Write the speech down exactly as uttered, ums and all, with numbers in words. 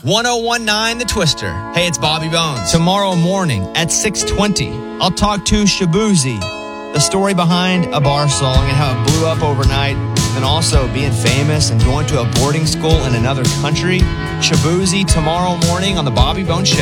one oh one nine The Twister. Hey, it's Bobby Bones. Tomorrow morning at six twenty, I'll talk to Shabuzi, the story behind a bar song and how it blew up overnight, and also being famous and going to a boarding school in another country. Shabuzi tomorrow morning on The Bobby Bones Show.